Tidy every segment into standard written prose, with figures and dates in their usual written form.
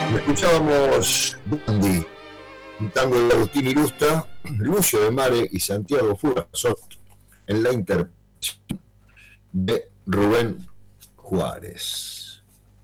Escuchábamos Dandy, un tango de Agustín Irusta, Lucio de Mare y Santiago Furazot en la interpretación de Rubén Juárez.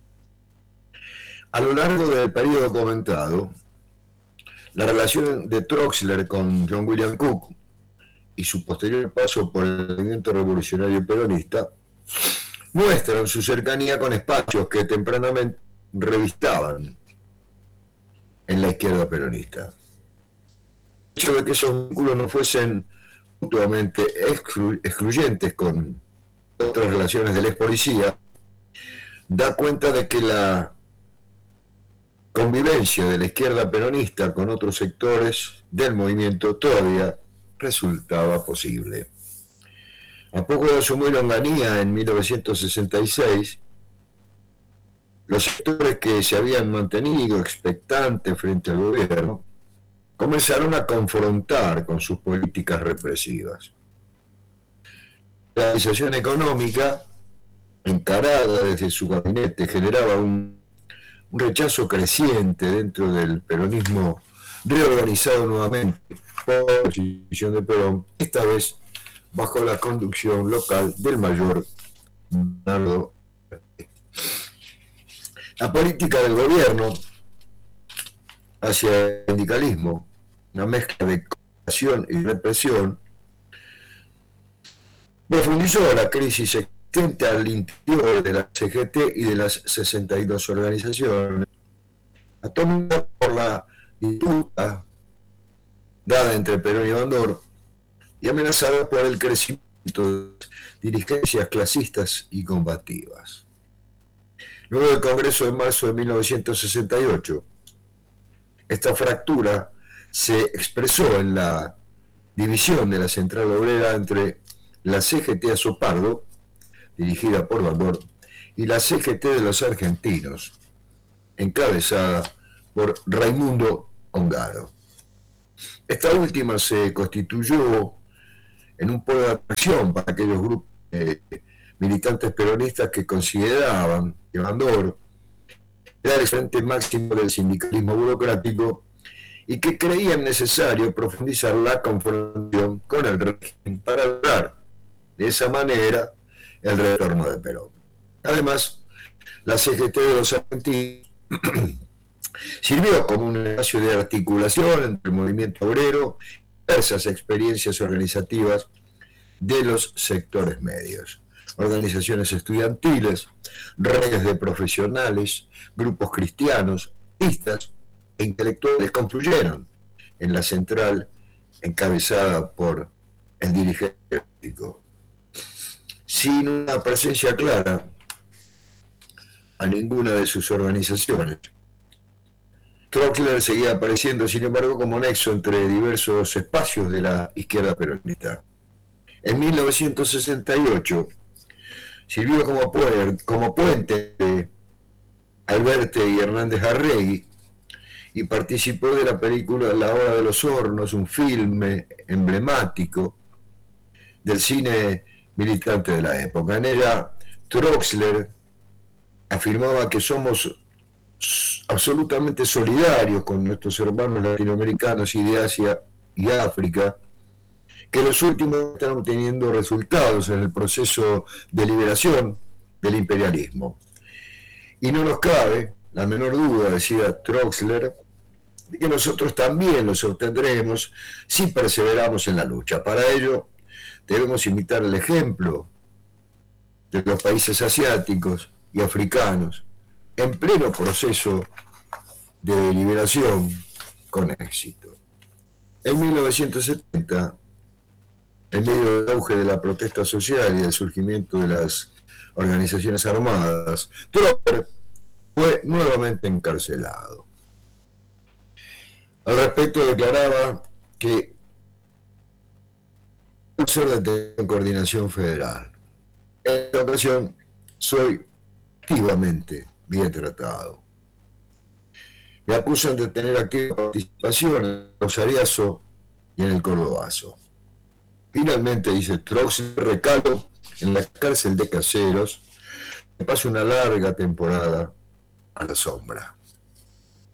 A lo largo del periodo comentado, la relación de Troxler con John William Cook y su posterior paso por el movimiento revolucionario peronista muestran su cercanía con espacios que tempranamente revistaban en la izquierda peronista. El hecho de que esos vínculos no fuesen mutuamente excluyentes con otras relaciones de la ex policía da cuenta de que la convivencia de la izquierda peronista con otros sectores del movimiento todavía resultaba posible. A poco de asumir Onganía en 1966, los sectores que se habían mantenido expectantes frente al gobierno comenzaron a confrontar con sus políticas represivas. La organización económica, encarada desde su gabinete, generaba un rechazo creciente dentro del peronismo reorganizado nuevamente por la oposición de Perón, esta vez bajo la conducción local del mayor Bernardo. La política del gobierno hacia el sindicalismo, una mezcla de cooperación y represión, profundizó la crisis existente al interior de la CGT y de las 62 organizaciones, atómita por la disputa dada entre Perón y Bandor y amenazada por el crecimiento de dirigencias clasistas y combativas. Luego del Congreso de marzo de 1968, esta fractura se expresó en la división de la Central Obrera entre la CGT Azopardo, dirigida por Bandor, y la CGT de los Argentinos, encabezada por Raimundo Ongaro. Esta última se constituyó en un polo de atracción para aquellos grupos militantes peronistas que consideraban que Bandor era el frente máximo del sindicalismo burocrático y que creían necesario profundizar la confrontación con el régimen para lograr de esa manera el retorno de Perón. Además, la CGT de los Argentinos sirvió como un espacio de articulación entre el movimiento obrero y diversas experiencias organizativas de los sectores medios. Organizaciones estudiantiles, redes de profesionales, grupos cristianos, artistas e intelectuales confluyeron en la central encabezada por el dirigente político. Sin una presencia clara a ninguna de sus organizaciones, Troxler seguía apareciendo, sin embargo, como nexo entre diversos espacios de la izquierda peronista. En 1968 sirvió como puente de Alberte y Hernández Arregui y participó de la película La Hora de los Hornos, un filme emblemático del cine militante de la época. En ella, Troxler afirmaba que somos absolutamente solidarios con nuestros hermanos latinoamericanos y de Asia y África, que los últimos están obteniendo resultados en el proceso de liberación del imperialismo. Y no nos cabe la menor duda, decía Troxler, de que nosotros también los obtendremos si perseveramos en la lucha. Para ello, debemos imitar el ejemplo de los países asiáticos y africanos en pleno proceso de liberación con éxito. En 1970, en medio del auge de la protesta social y del surgimiento de las organizaciones armadas, Troxler fue nuevamente encarcelado. Al respecto declaraba que al ser detenido en coordinación federal, en esta ocasión soy activamente bien tratado. Me acusan de tener activa participación en el Rosariazo y en el Cordobazo. Finalmente, dice Troxler, recalo en la cárcel de Caseros, me paso una larga temporada a la sombra.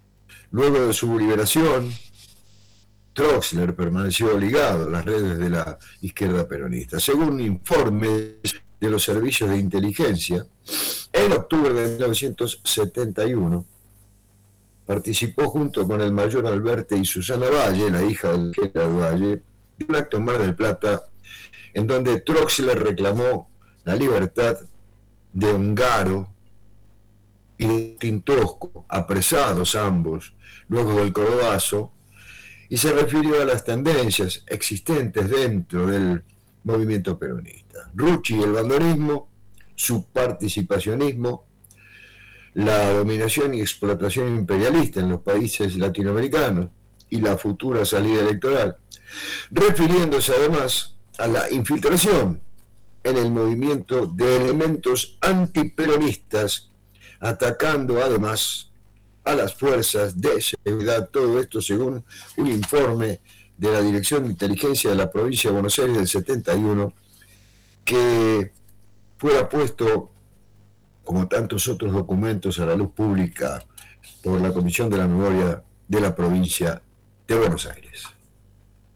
Luego de su liberación, Troxler permaneció ligado a las redes de la izquierda peronista. Según informes de los servicios de inteligencia, en octubre de 1971 participó junto con el mayor Alberti y Susana Valle, la hija del general Valle, de un acto en Mar del Plata en donde Troxler reclamó la libertad de Ongaro y de Tintosco, apresados ambos luego del Corobazo, y se refirió a las tendencias existentes dentro del movimiento peronista. Rucci y el bandonismo, su participacionismo, la dominación y explotación imperialista en los países latinoamericanos y la futura salida electoral, refiriéndose además a la infiltración en el movimiento de elementos antiperonistas, atacando además a las fuerzas de seguridad. Todo esto según un informe de la Dirección de Inteligencia de la Provincia de Buenos Aires del 71, que fuera puesto, como tantos otros documentos, a la luz pública por la Comisión de la Memoria de la Provincia de Buenos Aires.